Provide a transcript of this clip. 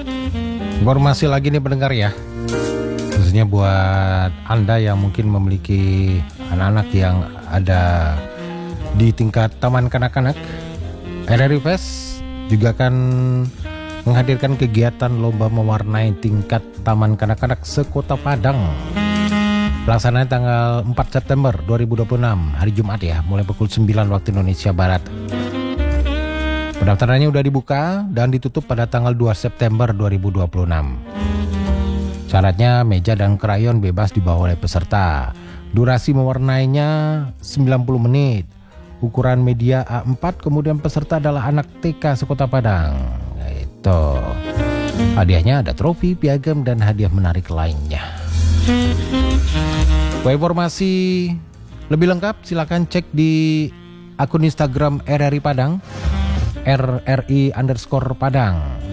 Informasi lagi nih pendengar ya, khususnya buat Anda yang mungkin memiliki anak-anak yang ada di tingkat taman kanak-kanak. RRI Fest juga akan menghadirkan kegiatan lomba mewarnai tingkat taman kanak-kanak sekota Padang. Pelaksanaan tanggal 4 September 2026, hari Jumat ya, mulai pukul 9 waktu Indonesia Barat. Pendaftarannya udah dibuka dan ditutup pada tanggal 2 September 2026. Syaratnya meja dan krayon bebas dibawa oleh peserta. Durasi mewarnainya 90 menit. Ukuran media A4, kemudian peserta adalah anak TK sekota Padang. Itu. Hadiahnya ada trofi, piagam, dan hadiah menarik lainnya. Untuk informasi lebih lengkap silakan cek di akun Instagram RRI Padang, RRI_Padang.